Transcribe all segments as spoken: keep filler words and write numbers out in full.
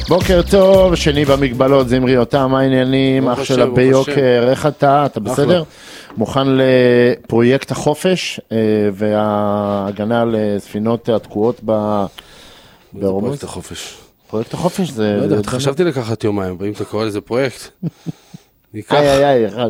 בוקר טוב, שני במגבלות, זמרי אותם, מה העניינים? אח שלה ביוקר, איך אתה? אתה בסדר? מוכן לפרויקט החופש וההגנה על ספינות התקועות בהורמוז? פרויקט החופש. פרויקט החופש זה... לא יודע, חשבתי לקחת יומיים, ואם אתה קורא לזה פרויקט, ניקח. איי, איי, אחד.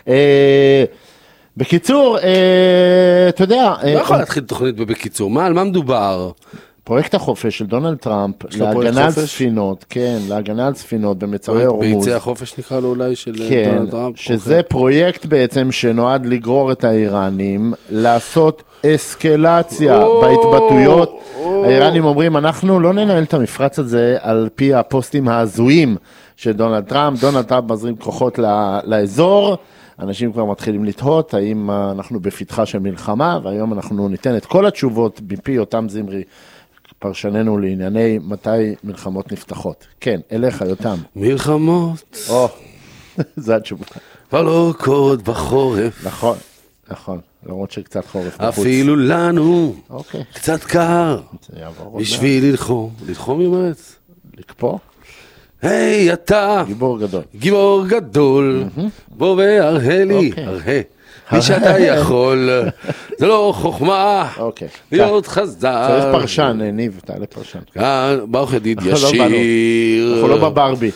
בקיצור, אתה יודע... לא יכול להתחיל תוכנית בקיצור, מה, על מה מדובר? פרויקט החופש של דונלד טראמפ, להגנה על ספינות, כן, להגנה על ספינות במצרי הורמוז. ביצי החופש נקרא לו אולי של כן, דונלד טראמפ. שזה פרויקט בעצם שנועד לגרור את האיראנים, לעשות אסקלציה בהתבטאויות. האיראנים אומרים, אנחנו לא ננהל את המפרץ הזה על פי הפוסטים ההזויים של דונלד טראמפ. דונלד טראמפ מזרים כוחות לאזור, אנשים כבר מתחילים לתהות, האם אנחנו בפתחה של מלחמה, והיום אנחנו ניתן את כל התשובות בפי אותם זמרי, פרשננו לענייני מתי מלחמות נפתחות. כן, אליך, יותם. מלחמות. או, זה התשובה. כבר לא קורות בחורף. נכון, נכון. למרות שקצת חורף בחוץ. אפילו לנו. אוקיי. קצת קר. בשביל ללחום. ללחום יומץ. לקפוא? היי, אתה. גיבור גדול. גיבור גדול. בוא והראה לי. הראה. מי שאתה יכול, זה לא חוכמה, להיות חזק. צריך פרשן, ניב, תעלה פרשן. כאן, ברוך ידיד ישיר. אנחנו לא בברבי.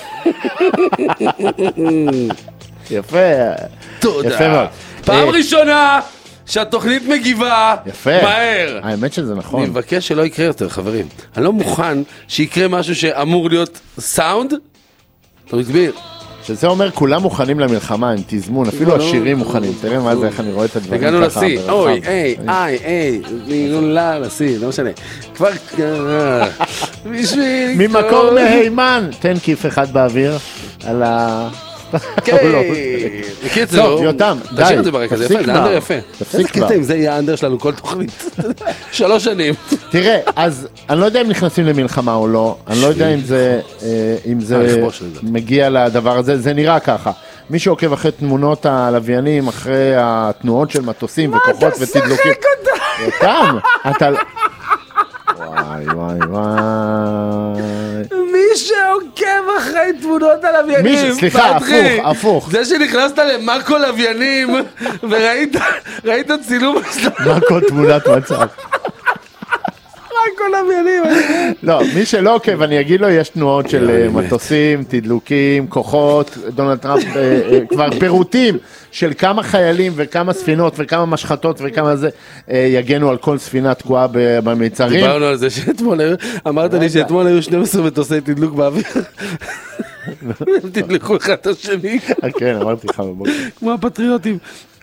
יפה. תודה. פעם ראשונה שהתוכנית מגיבה מהר. האמת שזה נכון. אני מבקש שלא יקרה יותר, חברים. אני לא מוכן שיקרה משהו שאמור להיות סאונד. אתה מסביר? שזה אומר, כולם מוכנים למלחמה, הם תזמון, אפילו השירים מוכנים. תראה מה זה, איך אני רואה את הדברים ככה. הגענו לסי, אוי, איי, איי, איי, הגענו לסי, לא משנה. כבר קרה, בשביל... ממקור מהימן, תן כיף אחד באוויר, על ה... כן, בקיצור, טוב, יותם, די, תשאיר את זה ברקע, זה יפה, זה אנדר יפה. איזה קטע אם זה יהיה האנדר שלנו כל תוכנית. שלוש שנים. תראה, אז אני לא יודע אם נכנסים למלחמה או לא, אני לא יודע אם זה מגיע לדבר הזה, זה נראה ככה. מי שעוקב אחרי תמונות הלוויינים, אחרי התנועות של מטוסים וכוחות ותדלוקים. מה אתה שחק אותה? יותם, אתה... וואי וואי וואי. מי שעוקב אחרי תמונות הלוויינים, סליחה, הפוך, הפוך. זה שנכנסת למאקו לוויינים וראית צילום מאקו תמונת מצב. מאקו לוויינים. לא, מי שלא עוקב, אני אגיד לו, יש תנועות של מטוסים, תדלוקים, כוחות, דונלד טראמפ, כבר פירוטים של כמה חיילים וכמה ספינות וכמה משחטות וכמה זה יגנו על כל ספינה תקועה במיצרים. דיברנו על זה שאתמול, אמרת לי שאתמול היו שנים עשר מטוסי תדלוק באוויר. הם תדלקו אחד את השני. כן, אמרתי לך בבוקר. כמו הפטריוטים.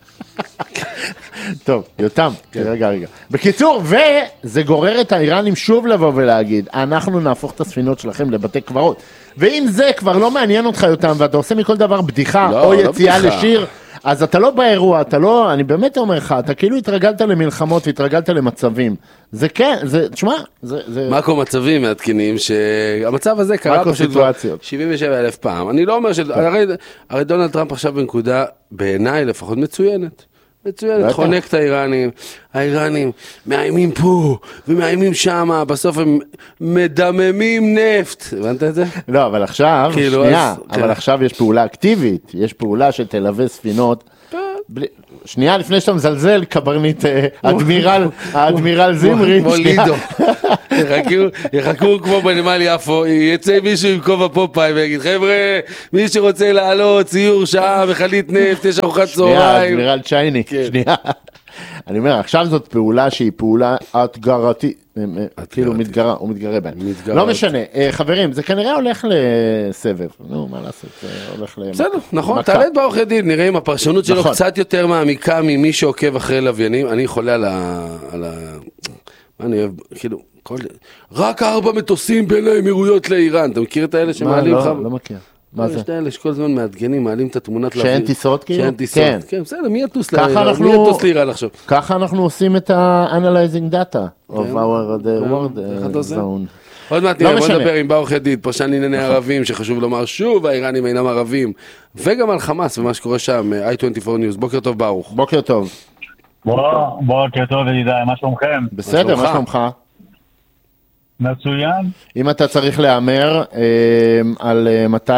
טוב, יותם, רגע, רגע. בקיצור, וזה גורר את האיראנים שוב לבוא ולהגיד, אנחנו נהפוך את הספינות שלכם לבתי קברות. ואם זה כבר לא מעניין אותך, יותם, ואתה עושה מכל דבר בדיחה או יציאה לשיר, אז אתה לא באירוע, אתה לא, אני באמת אומר לך, אתה כאילו התרגלת למלחמות והתרגלת למצבים. זה כן, זה, תשמע, זה... זה... מאקו מצבים מעדכנים שהמצב הזה קרה פשוט שבעים ושבעה אלף פעם. אני לא אומר ש... הרי, הרי דונלד טראמפ עכשיו בנקודה, בעיניי לפחות מצוינת. מצוינת, חונק את האיראנים. האיראנים מאיימים פה ומאיימים שם, בסוף הם מדממים נפט. הבנת את זה? לא, אבל עכשיו, שנייה, אבל עכשיו יש פעולה אקטיבית, יש פעולה שתלווה ספינות. שנייה, לפני שאתה מזלזל, קברנית, אדמירל, האדמירל זמרי. כמו לידו. יחכו כמו בנמל יפו, יצא מישהו עם כובע פופאי ויגיד, חבר'ה, מי שרוצה לעלות, ציור שעה, מחלית נפט, יש ארוחת צהריים. שנייה, אדמירל צ'ייני, שנייה. אני אומר, עכשיו זאת פעולה שהיא פעולה אתגרתית, כאילו מתגרה, הוא מתגרה בהם. לא משנה, חברים, זה כנראה הולך לסבב, נו, מה לעשות, זה הולך למכה. בסדר, נכון, תעלה את בעורך דין, נראה אם הפרשנות שלו קצת יותר מעמיקה ממי שעוקב אחרי לוויינים, אני חולה על ה... מה אני אוהב, כאילו, רק ארבע מטוסים בין האמירויות לאיראן, אתה מכיר את האלה שמעלים לך? לא, לא מכיר. מה זה? יש את האלה שכל זמן מאתגנים, מעלים את התמונת לאוויר. שאין טיסות כאילו? שאין טיסות, כן, בסדר, מי יטוס לאיראן עכשיו? ככה אנחנו עושים את ה-analyzing data of our world zone. עוד מעט נראה, בוא נדבר עם בעורך ידיד, פרשן לענייני ערבים, שחשוב לומר שוב, האיראנים אינם ערבים, וגם על חמאס ומה שקורה שם, איי עשרים וארבע News. בוקר טוב ברוך. בוקר טוב. בוקר טוב ידידיי, מה שלומכם? בסדר, מה שלומך? מצוין. אם אתה צריך להאמר אה, על אה, מתי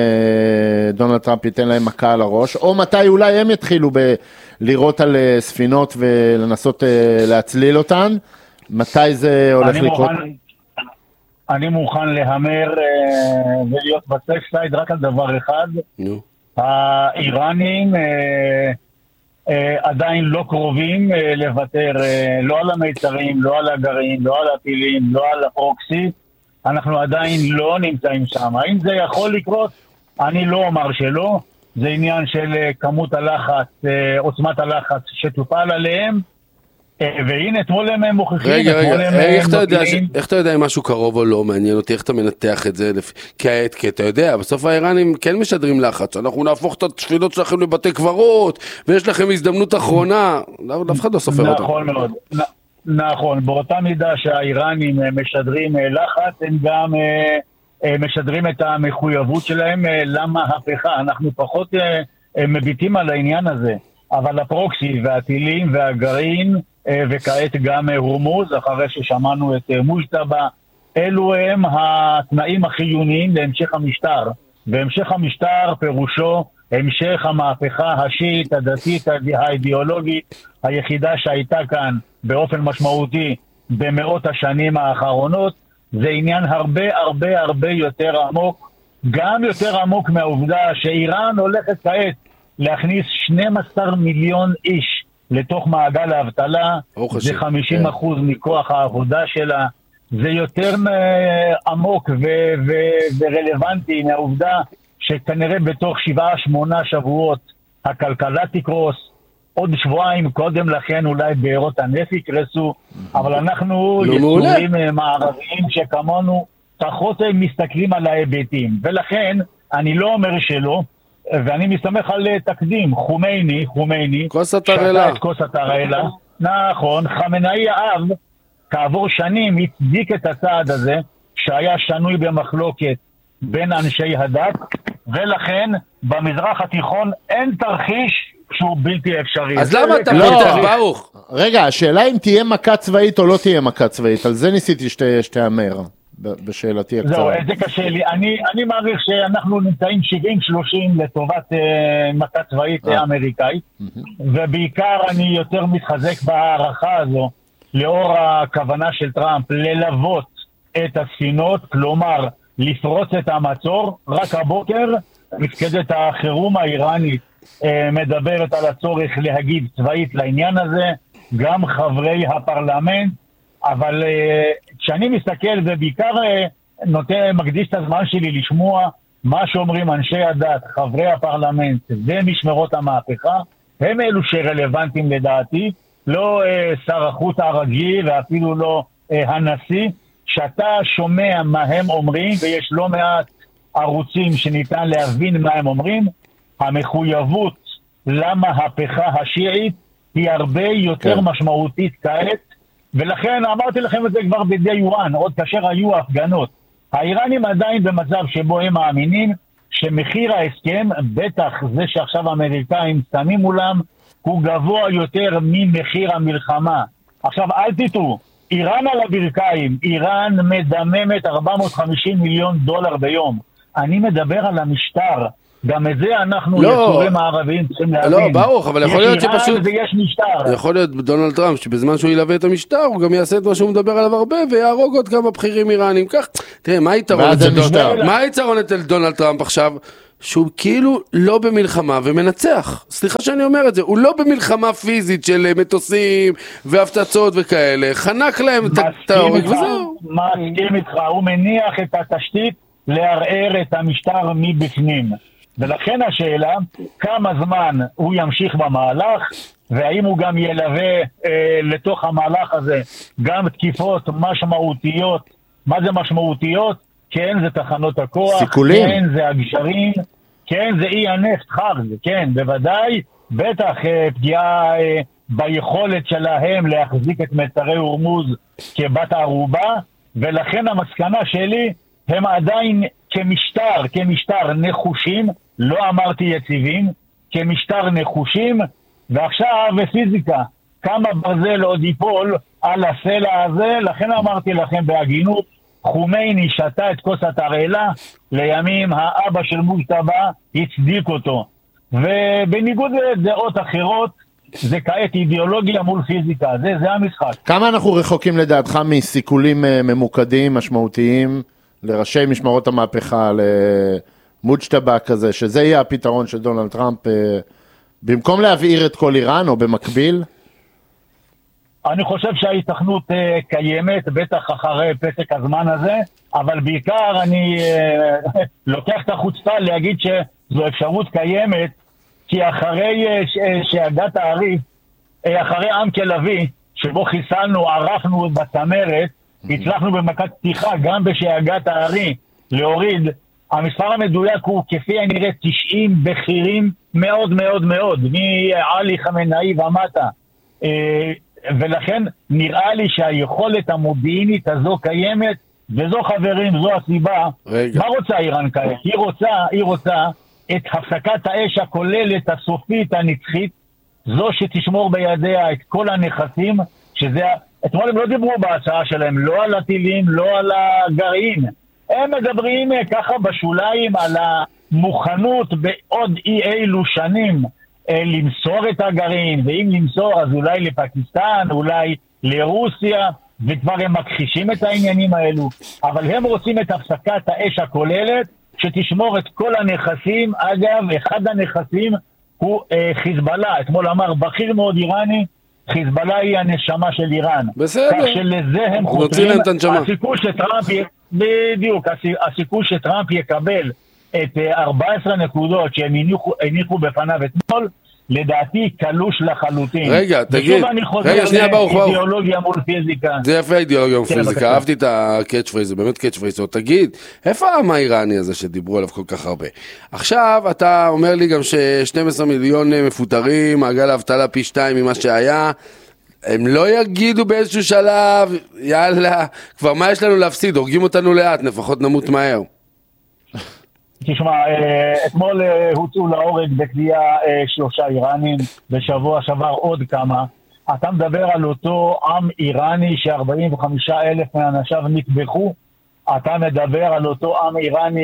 אה, דונלד טראמפ ייתן להם מכה על הראש, או מתי אולי הם יתחילו ב- לירות על אה, ספינות ולנסות אה, להצליל אותן, מתי זה הולך אני לקרות? מוכן, אני מוכן להמר אה, ולהיות בסייף סייד רק על דבר אחד. נו. האיראנים אה, אה, עדיין לא קרובים אה, לוותר אה, לא על המיצרים, לא על הגרעין, לא על הטילים, לא על הפרוקסי. אנחנו עדיין לא נמצאים שם. האם זה יכול לקרות? אני לא אומר שלא. זה עניין של אה, כמות הלחץ, אה, עוצמת הלחץ שטופל עליהם. והנה, אתמול הם מוכיחים. רגע, רגע, איך אתה יודע, איך אתה יודע אם משהו קרוב או לא? מעניין אותי, איך אתה מנתח את זה? כי אתה יודע, בסוף האיראנים כן משדרים לחץ, אנחנו נהפוך את התפילות שלכם לבתי קברות, ויש לכם הזדמנות אחרונה, אף אחד לא סופר אותם. נכון מאוד, נכון, באותה מידה שהאיראנים משדרים לחץ, הם גם משדרים את המחויבות שלהם למהפכה, אנחנו פחות מביטים על העניין הזה, אבל הפרוקסי והטילים והגרעין, וכעת גם הורמוז, אחרי ששמענו את מושטבה, אלו הם התנאים החיוניים להמשך המשטר. והמשך המשטר פירושו המשך המהפכה השיעית, הדתית, האידיאולוגית, היחידה שהייתה כאן באופן משמעותי במאות השנים האחרונות. זה עניין הרבה הרבה הרבה יותר עמוק, גם יותר עמוק מהעובדה שאיראן הולכת כעת להכניס שנים עשר מיליון איש לתוך מעגל האבטלה, זה חמישים אחוז מכוח העבודה שלה, זה יותר עמוק ו- ו- ורלוונטי מהעובדה שכנראה בתוך שבעה שמונה שבועות הכלכלה תקרוס, עוד שבועיים קודם לכן אולי בארות הנפט יקרסו, אבל אנחנו יצורים מערביים שכמונו פחות מסתכלים על ההיבטים, ולכן אני לא אומר שלא, ואני מסתמך על תקדים, חומייני, חומייני, כוס התרעלה. כוס התרעלה, נכון, חמינאי האב, כעבור שנים הצדיק את הצעד הזה, שהיה שנוי במחלוקת בין אנשי הדת, ולכן במזרח התיכון אין תרחיש שהוא בלתי אפשרי. אז למה אתה פותח, ברוך? רגע, השאלה אם תהיה מכה צבאית או לא תהיה מכה צבאית, על זה ניסיתי שתאמר. בשאלתי הקצרה. זהו, זה קשה לי. אני, אני מעריך שאנחנו נמצאים שבעים שלושים לטובת אה, מכה צבאית אה. אמריקאית, mm-hmm. ובעיקר אני יותר מתחזק בהערכה הזו, לאור הכוונה של טראמפ, ללוות את הספינות, כלומר, לפרוץ את המצור. רק הבוקר, מפקדת החירום האיראנית אה, מדברת על הצורך להגיב צבאית לעניין הזה, גם חברי הפרלמנט, אבל כשאני מסתכל ובעיקר נוטה, מקדיש את הזמן שלי לשמוע מה שאומרים אנשי הדת, חברי הפרלמנט ומשמרות המהפכה, הם אלו שרלוונטיים לדעתי, לא שר החוץ הרגיל ואפילו לא הנשיא, שאתה שומע מה הם אומרים ויש לא מעט ערוצים שניתן להבין מה הם אומרים, המחויבות למהפכה השיעית היא הרבה יותר כן. משמעותית כעת, ולכן אמרתי לכם את זה כבר ב-day one, עוד כאשר היו הפגנות. האיראנים עדיין במצב שבו הם מאמינים שמחיר ההסכם, בטח זה שעכשיו האמריקאים שמים מולם, הוא גבוה יותר ממחיר המלחמה. עכשיו אל תטעו, איראן על הברכיים, איראן מדממת ארבע מאות וחמישים מיליון דולר ביום. אני מדבר על המשטר. גם את זה אנחנו לא, יצורים הערבים צריכים להבין. לא, ברוך, אבל יכול להיות שפשוט... ויש משטר. יכול להיות דונלד טראמפ, שבזמן שהוא ילווה את המשטר, הוא גם יעשה את מה שהוא מדבר עליו הרבה, ויהרוג עוד כמה בכירים איראנים. כך, תראה, מה היתרון אצל דונלד... מה היתרון אצל דונלד טראמפ עכשיו? שהוא כאילו לא במלחמה ומנצח. סליחה שאני אומר את זה, הוא לא במלחמה פיזית של מטוסים והפצצות וכאלה. חנק להם את ההורג וזהו. מסכים איתך, הוא מניח את התשתית לערער את המשטר מבפנים. ולכן השאלה, כמה זמן הוא ימשיך במהלך, והאם הוא גם ילווה אה, לתוך המהלך הזה גם תקיפות משמעותיות. מה זה משמעותיות? כן, זה תחנות הכוח, סיכולים. כן, זה הגשרים, כן, זה אי הנפט חרז, כן, בוודאי, בטח אה, פגיעה אה, ביכולת שלהם להחזיק את מצרי הורמוז כבת הערובה, ולכן המסקנה שלי, הם עדיין כמשטר, כמשטר נחושים, לא אמרתי יציבים, כמשטר נחושים, ועכשיו בפיזיקה, כמה ברזל עוד ייפול על הסלע הזה, לכן אמרתי לכם בהגינות, חומייני שתה את כוס התרעלה, לימים האבא של מוג'טבא הצדיק אותו. ובניגוד לדעות אחרות, זה כעת אידיאולוגיה מול פיזיקה, זה, זה המשחק. כמה אנחנו רחוקים לדעתך מסיכולים ממוקדים, משמעותיים, לראשי משמרות המהפכה, למוג'טבא כזה, שזה יהיה הפתרון של דונלד טראמפ, במקום להבעיר את כל איראן או במקביל? אני חושב שההיתכנות uh, קיימת, בטח אחרי פסק הזמן הזה, אבל בעיקר אני uh, לוקח את החוצפה להגיד שזו אפשרות קיימת, כי אחרי uh, שהגת העריף, uh, אחרי עם כלבי, שבו חיסלנו, ערפנו בצמרת, הצלחנו במכת פתיחה, גם בשהגת העריף, להוריד, המספר המדויק הוא כפי הנראה תשעים בכירים מאוד מאוד מאוד, מעלי חמינאי ומטה. Uh, ולכן נראה לי שהיכולת המודיעינית הזו קיימת, וזו חברים, זו הסיבה. רגע. מה רוצה איראן כעת? היא רוצה, היא רוצה את הפסקת האש הכוללת, הסופית, הנצחית, זו שתשמור בידיה את כל הנכסים, שזה, אתמול הם לא דיברו בהצעה שלהם, לא על הטילים, לא על הגרעין. הם מדברים ככה בשוליים על המוכנות בעוד אי אילו שנים, למסור את הגרעין, ואם למסור אז אולי לפקיסטן, אולי לרוסיה, וכבר הם מכחישים את העניינים האלו, אבל הם רוצים את הפסקת האש הכוללת, שתשמור את כל הנכסים. אגב, אחד הנכסים הוא אה, חיזבאללה, אתמול אמר בכיר מאוד איראני, חיזבאללה היא הנשמה של איראן. בסדר. כך שלזה הם חותרים, הסיכוי שטראמפ, בדיוק, הסיכוי שטראמפ יקבל את ארבע עשרה נקודות שהם הניחו, הניחו בפניו אתמול, לדעתי קלוש לחלוטין. רגע, תגיד, רגע, שנייה ברוך ברוך. אידיאולוגיה מול פיזיקה. זה יפה אידיאולוגיה מול פיזיקה, אהבתי את הקאץ' פרייז, זה באמת קאץ' פרייז. תגיד, איפה העם האיראני הזה שדיברו עליו כל כך הרבה? עכשיו אתה אומר לי גם ש-שנים עשר מיליון מפוטרים, מעגל האבטלה פי שתיים ממה שהיה, הם לא יגידו באיזשהו שלב, יאללה, כבר מה יש לנו להפסיד, הורגים אותנו לאט, לפחות נמות מהר. תשמע, אתמול הוצאו להורג בקביעה שלושה איראנים, בשבוע שעבר עוד כמה. אתה מדבר על אותו עם איראני ש-ארבעים וחמישה אלף מאנשיו נטבחו, אתה מדבר על אותו עם איראני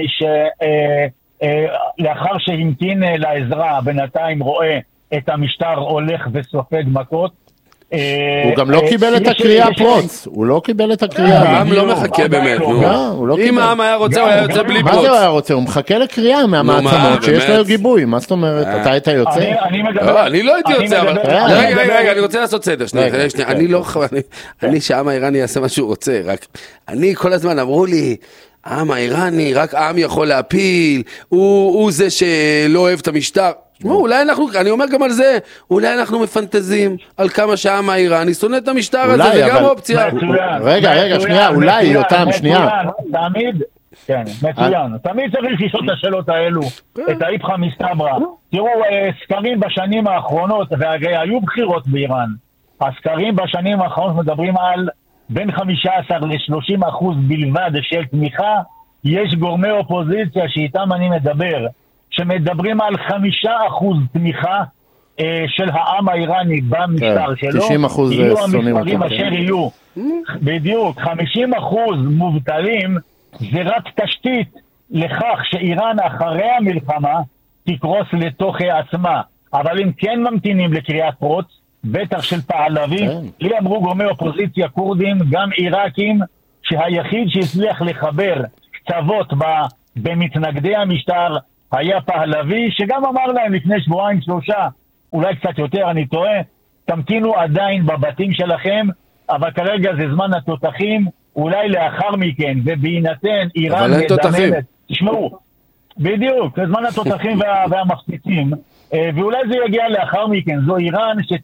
שלאחר שהמתין לעזרה, בינתיים רואה את המשטר הולך וסופג מכות. הוא גם לא קיבל את הקריאה פרוץ, הוא לא קיבל את הקריאה. העם לא מחכה באמת, אם העם היה רוצה הוא היה יוצא בלי פרוץ. מה זה הוא היה רוצה? הוא מחכה לקריאה מהמעצמות שיש לו גיבוי, מה זאת אומרת? אתה היית יוצא? אני לא הייתי יוצא, אבל רגע רגע רגע אני רוצה לעשות סדר, אני לא, אני שהעם האיראני יעשה מה שהוא רוצה, רק אני כל הזמן אמרו לי העם האיראני, רק העם יכול להפיל, הוא זה שלא אוהב את המשטר. אולי אנחנו, אני אומר גם על זה, אולי אנחנו מפנטזים על כמה שהעם האיראני שונא את המשטר הזה, וגם אופציה. רגע, רגע, שנייה, אולי, יותם, שנייה. תמיד, כן, מצוין. תמיד צריך לשאול את השאלות האלו, את האיפכא מסתברא. תראו, סקרים בשנים האחרונות, והיו בחירות באיראן, הסקרים בשנים האחרונות מדברים על בין חמישה עשר ל-שלושים אחוז בלבד של תמיכה. יש גורמי אופוזיציה שאיתם אני מדבר, שמדברים על חמישה אחוז תמיכה אה, של העם האיראני במשטר כן, שלו. תשעים אחוז יהיו שונאים המספרים אותם. אשר יהיו. בדיוק, חמישים אחוז מובטלים, זה רק תשתית לכך שאיראן אחרי המלחמה תקרוס לתוך עצמה. אבל אם כן ממתינים לקריאת פרוץ, בטח של פעלבי, כן. לי אמרו גורמי אופוזיציה קורדים, גם עיראקים, שהיחיד שהצליח לחבר קצוות במתנגדי המשטר, היה פעלבי, שגם אמר להם לפני שבועיים שלושה, אולי קצת יותר, אני טועה, תמתינו עדיין בבתים שלכם, אבל כרגע זה זמן התותחים, אולי לאחר מכן, ובהינתן איראן מדממת. תשמעו, בדיוק, זה זמן התותחים וה, והמפציצים, ואולי זה יגיע לאחר מכן, זו איראן